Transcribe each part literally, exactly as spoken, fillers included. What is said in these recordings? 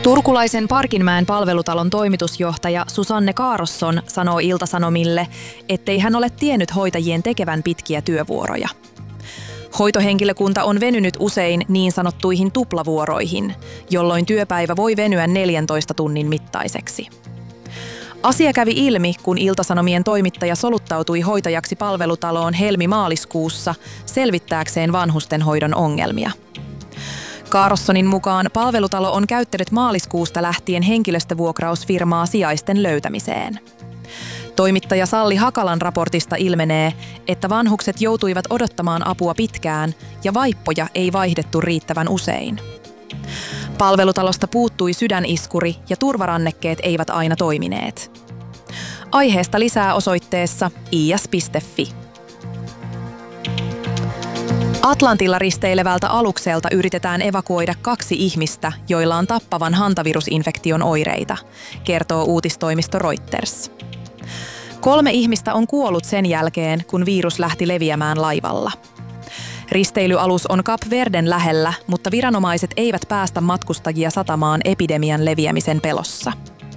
Turkulaisen Parkinmäen palvelutalon toimitusjohtaja Susanne Carlsson sanoo Ilta-Sanomille, ettei hän ole tiennyt hoitajien tekevän pitkiä työvuoroja. Hoitohenkilökunta on venynyt usein niin sanottuihin tuplavuoroihin, jolloin työpäivä voi venyä neljäntoista tunnin mittaiseksi. Asia kävi ilmi, kun Ilta-Sanomien toimittaja soluttautui hoitajaksi palvelutaloon helmi-maaliskuussa selvittääkseen vanhustenhoidon ongelmia. Carlssonin mukaan palvelutalo on käyttänyt maaliskuusta lähtien henkilöstövuokrausfirmaa sijaisten löytämiseen. Toimittaja Salli Hakalan raportista ilmenee, että vanhukset joutuivat odottamaan apua pitkään ja vaippoja ei vaihdettu riittävän usein. Palvelutalosta puuttui sydäniskuri ja turvarannekkeet eivät aina toimineet. Aiheesta lisää osoitteessa i s piste f i. Atlantilla risteilevältä alukselta yritetään evakuoida kaksi ihmistä, joilla on tappavan hantavirusinfektion oireita, kertoo uutistoimisto Reuters. Kolme ihmistä on kuollut sen jälkeen, kun virus lähti leviämään laivalla. Risteilyalus on Kap Verden lähellä, mutta viranomaiset eivät päästä matkustajia satamaan epidemian leviämisen pelossa.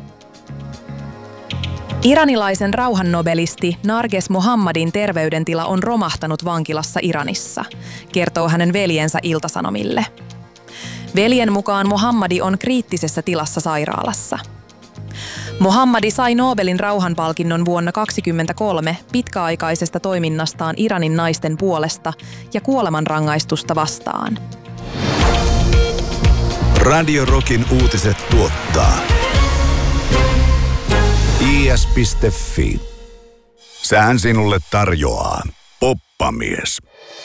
Iranilaisen rauhannobelisti Narges Mohammadin terveydentila on romahtanut vankilassa Iranissa, kertoo hänen veljensä Ilta-Sanomille. Veljen mukaan Mohammadi on kriittisessä tilassa sairaalassa. Mohammadi sai Nobelin rauhanpalkinnon vuonna kaksituhattakaksikymmentäkolme pitkäaikaisesta toiminnastaan Iranin naisten puolesta ja kuolemanrangaistusta vastaan. Radio Rockin uutiset tuottaa i s piste f i. Sään sinulle tarjoaa Poppamies.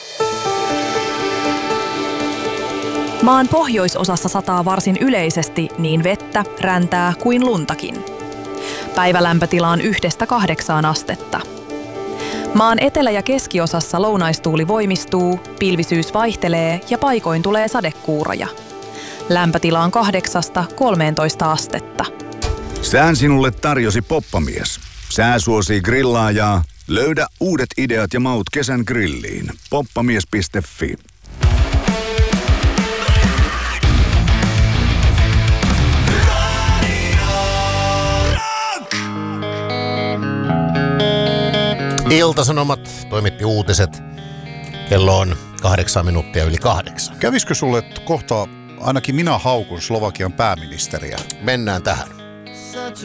Maan pohjoisosassa sataa varsin yleisesti niin vettä, räntää kuin luntakin. Päivälämpötila on yhdestä kahdeksaan astetta. Maan etelä- ja keskiosassa lounaistuuli voimistuu, pilvisyys vaihtelee ja paikoin tulee sadekuuroja. Lämpötila on kahdeksasta kolmeentoista astetta. Sään sinulle tarjosi Poppamies. Sää suosii grillaajaa. Löydä uudet ideat ja maut kesän grilliin. poppamies piste f i. Ilta-Sanomat toimitti uutiset. Kello on kahdeksan minuuttia yli kahdeksan. Kävisikö sulle kohta ainakin minä haukun Slovakian pääministeriä? Mennään tähän.